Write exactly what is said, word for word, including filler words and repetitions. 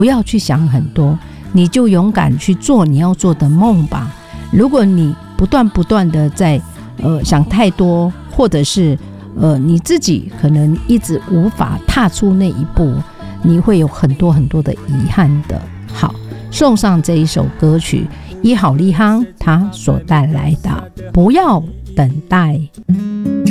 不要去想很多，你就勇敢去做你要做的梦吧。如果你不断不断的在呃想太多，或者是呃你自己可能一直无法踏出那一步，你会有很多很多的遗憾的。好，送上这一首歌曲，伊好利夯他所带来的不要等待。